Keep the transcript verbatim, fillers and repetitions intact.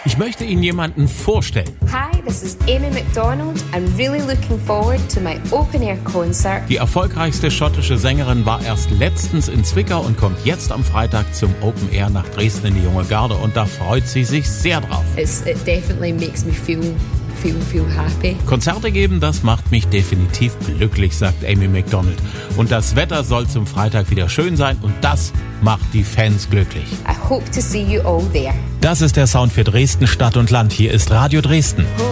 Ich möchte Ihnen jemanden vorstellen. Hi, this is Amy MacDonald. I'm really looking forward to my open-air concert. Die erfolgreichste schottische Sängerin war erst letztens in Zwickau und kommt jetzt am Freitag zum Open Air nach Dresden in die Junge Garde. Und da freut sie sich sehr drauf. It's, it definitely makes me feel, feel, feel happy. Konzerte geben, das macht mich definitiv glücklich, sagt Amy MacDonald. Und das Wetter soll zum Freitag wieder schön sein und das macht die Fans glücklich. I hope to see you all there. Das ist der Sound für Dresden, Stadt und Land. Hier ist Radio Dresden.